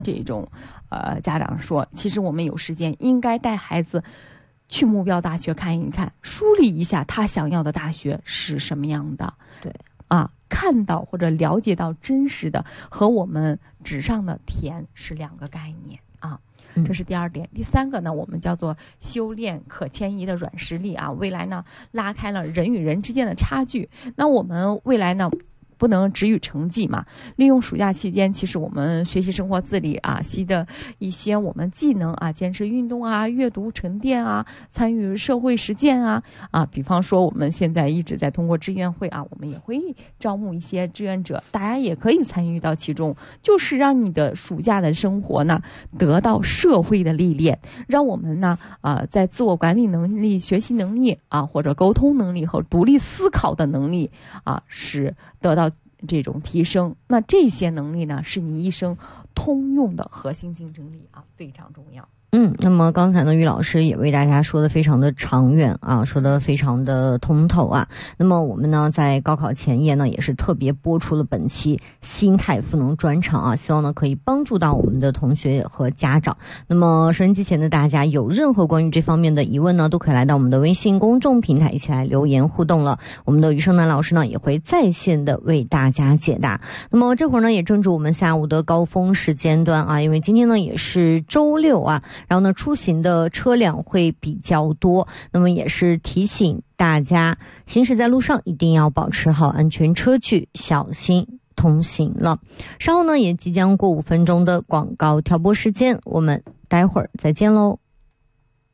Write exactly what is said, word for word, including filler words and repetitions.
这种呃家长说，其实我们有时间应该带孩子去目标大学看一看，梳理一下他想要的大学是什么样的。 对啊，看到或者了解到真实的和我们纸上的甜是两个概念啊。这是第二点。第三个呢，我们叫做修炼可迁移的软实力啊，未来呢拉开了人与人之间的差距。那我们未来呢不能只与成绩嘛，利用暑假期间，其实我们学习生活自理啊，习的一些我们技能啊，坚持运动啊，阅读沉淀啊，参与社会实践啊啊，比方说我们现在一直在通过志愿会啊，我们也会招募一些志愿者，大家也可以参与到其中，就是让你的暑假的生活呢得到社会的历练，让我们呢啊、呃、在自我管理能力、学习能力啊或者沟通能力和独立思考的能力啊是得到这种提升。那这些能力呢是你一生通用的核心竞争力啊，非常重要。 嗯，那么刚才呢，于老师也为大家说的非常的长远啊，说的非常的通透啊。那么我们呢，在高考前夜呢，也是特别播出了本期心态赋能专场啊，希望呢可以帮助到我们的同学和家长。那么收音机前的大家有任何关于这方面的疑问呢，都可以来到我们的微信公众平台一起来留言互动了。我们的余生南老师呢，也会在线的为大家解答。那么这会儿呢，也正值我们下午的高峰时间段啊，因为今天呢也是周六啊。然后呢，出行的车辆会比较多，那么也是提醒大家，行驶在路上一定要保持好安全车距，小心通行了。稍后呢，也即将过五分钟的广告调播时间，我们待会儿再见喽。